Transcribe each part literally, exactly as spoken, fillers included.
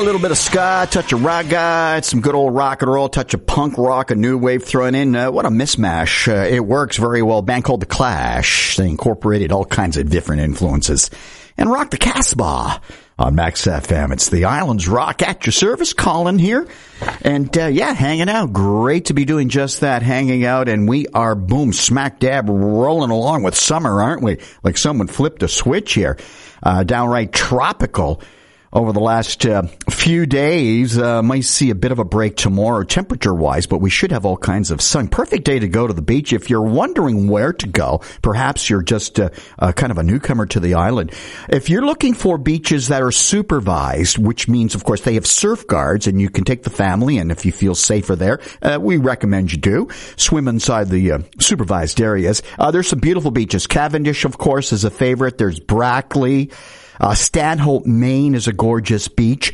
A little bit of ska, touch of raga, some good old rock and roll, touch of punk rock, a new wave thrown in. Uh, what a mismatch. Uh, it works very well. A band called The Clash. They incorporated all kinds of different influences. And rock the Casbah on Max F M. It's the Islands Rock at your service. Colin here. And, uh, yeah, hanging out. Great to be doing just that, hanging out. And we are, boom, smack dab, rolling along with summer, aren't we? Like someone flipped a switch here. Uh, downright tropical. Over the last uh, few days, uh, might see a bit of a break tomorrow temperature-wise, but we should have all kinds of sun. Perfect day to go to the beach. If you're wondering where to go, perhaps you're just uh, uh, kind of a newcomer to the island. If you're looking for beaches that are supervised, which means, of course, they have surf guards, and you can take the family, and if you feel safer there, uh, we recommend you do. Swim inside the uh, supervised areas. Uh, there's some beautiful beaches. Cavendish, of course, is a favorite. There's Brackley. Uh, Stanhope, Maine is a gorgeous beach.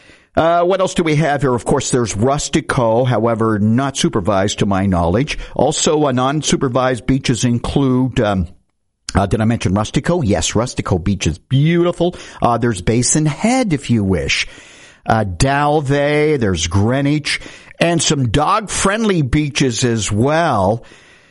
Uh, what else do we have here? Of course, there's Rustico, however, not supervised to my knowledge. Also, uh, non-supervised beaches include, um, uh, did I mention Rustico? Yes, Rustico Beach is beautiful. Uh, there's Basin Head, if you wish. Uh, Dalvey, there's Greenwich, and some dog-friendly beaches as well.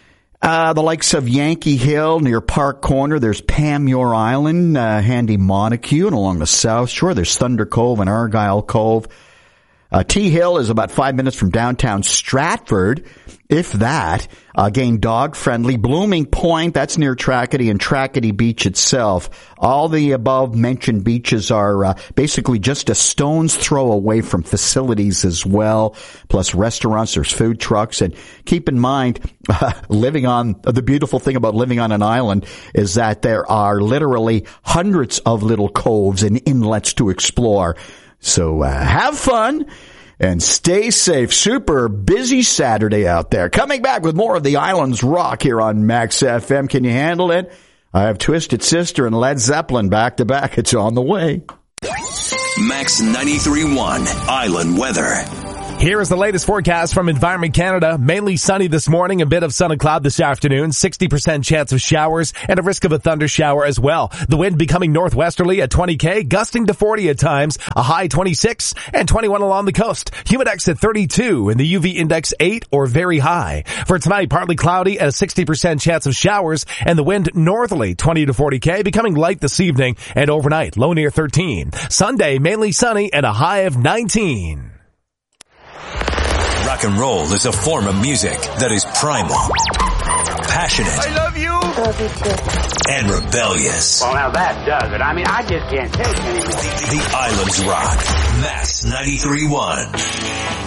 Uh, the likes of Yankee Hill near Park Corner. There's Panmure Island, uh, handy Montague, and along the south shore, there's Thunder Cove and Argyle Cove. Uh, T Hill is about five minutes from downtown Stratford, if that. Again, dog-friendly. Blooming Point, that's near Tracadie, and Tracadie Beach itself. All the above-mentioned beaches are uh, basically just a stone's throw away from facilities as well, plus restaurants, there's food trucks. And keep in mind, uh, living on, the beautiful thing about living on an island is that there are literally hundreds of little coves and inlets to explore. So uh, have fun and stay safe. Super busy Saturday out there. Coming back with more of the Islands Rock here on Max F M. Can you handle it? I have Twisted Sister and Led Zeppelin back to back. It's on the way. Max ninety-three point one Island Weather. Here is the latest forecast from Environment Canada. Mainly sunny this morning, a bit of sun and cloud this afternoon, sixty percent chance of showers, and a risk of a thunder shower as well. The wind becoming northwesterly at twenty K, gusting to forty at times, a high twenty-six, and twenty-one along the coast. Humidex at thirty-two, and the U V index eight or very high. For tonight, partly cloudy at a sixty percent chance of showers, and the wind northerly twenty to forty K, becoming light this evening, and overnight, low near thirteen. Sunday, mainly sunny and a high of nineteen. Rock and roll is a form of music that is primal, passionate, I love you, love you too, and rebellious. Well, now that does it. I mean, I just can't take it anymore. The Islands Rock. Max ninety-three point one.